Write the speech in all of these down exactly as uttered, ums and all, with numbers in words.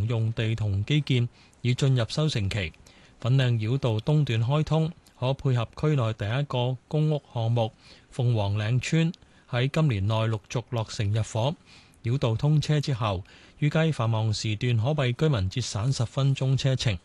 同用地同基建已進入收成期。粉嶺繞道東段開通，可配合區內第一個公屋項目鳳凰嶺村喺今年內陸續落成入伙。繞道通車之後，預計繁忙時段可為居民節省十分鐘車程。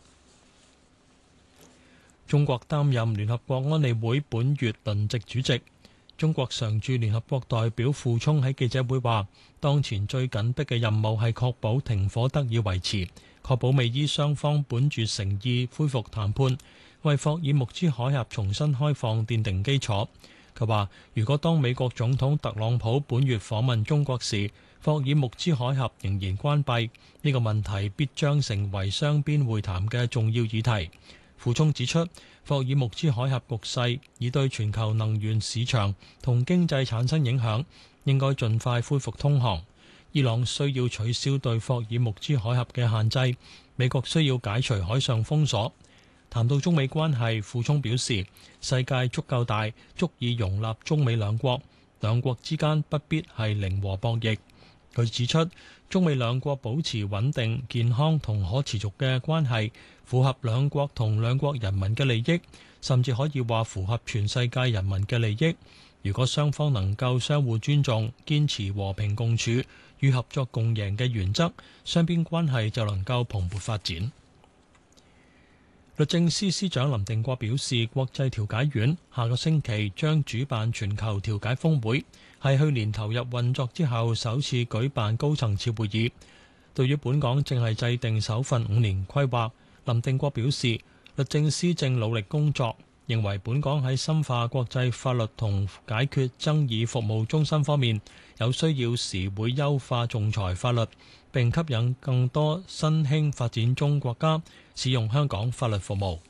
中國擔任聯合國安理會本月輪值主席。中國常駐聯合國代表傅聰喺記者會話，當前最緊迫嘅任務係確保停火得以維持，確保美伊雙方本住誠意恢復談判，為霍爾木茲海峽重新開放奠定基礎。佢話，如果當美國總統特朗普本月訪問中國時，霍爾木茲海峽仍然關閉，呢個問題必將成為雙邊會談嘅重要議題。傅聰指出，霍爾木茲海峽局勢已對全球能源市場同經濟產生影響，應該盡快恢復通航。伊朗需要取消對霍爾木茲海峽嘅限制，美國需要解除海上封鎖。談到中美關係，傅聰表示，世界足夠大，足以容納中美兩國，兩國之間不必係零和博弈。佢指出，中美兩國保持穩定、健康同可持續嘅關係，符合兩國同兩國人民嘅利益，甚至可以話符合全世界人民嘅利益。如果雙方能夠相互尊重、堅持和平共處與合作共贏嘅原則，雙邊關係就能夠蓬勃發展。律政司司長林定國表示，國際調解院下個星期將主辦全球調解峰會，係去年投入運作之後首次舉辦高層次會議。對於本港正係制定首份五年規劃，林定國表示，律政司正努力工作，認為本港喺深化國際法律同解決爭議服務中心方面，有需要時會優化仲裁法律，並吸引更多新興發展中國家使用香港法律服務。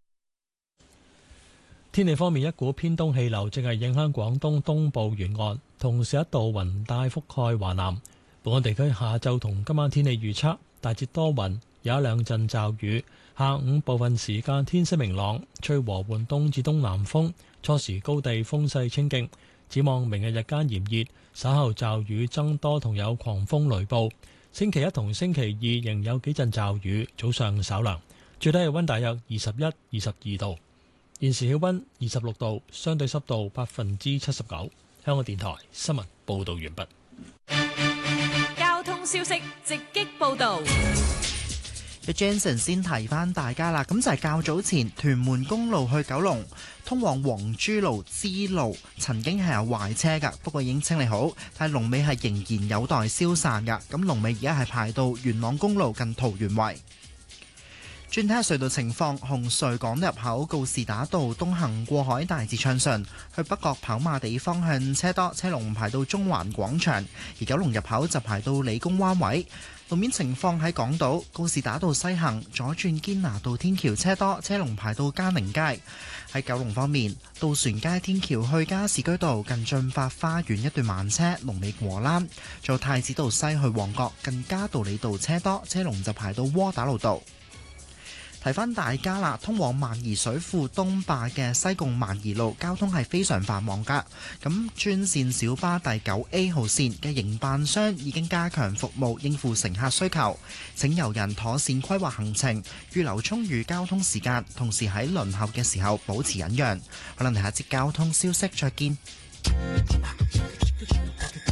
天氣方面，一股偏東氣流正係影響廣東東部沿岸，同時一道雲帶覆蓋華南。本港地區下晝同今晚天氣預測，大致多雲，有一兩陣驟雨。下午部分時間天色明朗，吹和緩東至東南風，初時高地風勢清勁。展望明日日間炎熱，稍後驟雨增多同有狂風雷暴。星期一同星期二仍有幾陣驟雨，早上稍涼，最低氣溫大約二十一、二十二度。現時氣溫二十六度，相對濕度百分之七十九。香港電台新聞報道完畢。 交通消息直擊報道。 Jason 先提翻大家啦，咁就係較早前屯門公路去九龍通往黃珠路支路曾經係有壞車噶，不過已經清理好，但係龍尾係仍然有待消散噶。咁龍尾而家係排到元朗公路近桃園圍。轉睇下隧道情況，紅隧港入口告士打道東行過海大致暢順，去北角跑馬地方向車多，車龍排到中環廣場，而九龍入口就排到理工灣位。路面情況喺港島告士打道西行左轉堅拿道天橋車多，車龍排到嘉寧街。喺九龍方面，渡船街天橋去加士居道近駿發花園一段慢車，龍尾果欄。做太子道西去旺角近嘉道理道車多，車龍就排到窩打老道。提翻大家啦，通往萬宜水庫東壩嘅西貢萬宜路交通係非常繁忙噶。咁專線小巴第九 A 號線嘅營辦商已經加強服務，應付乘客需求。請遊人妥善規劃行程，預留充裕交通時間，同時喺輪候嘅時候保持忍讓。可能下節交通消息再見。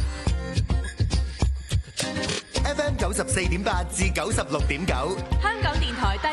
F M 九十四點八至九十六點九， 香港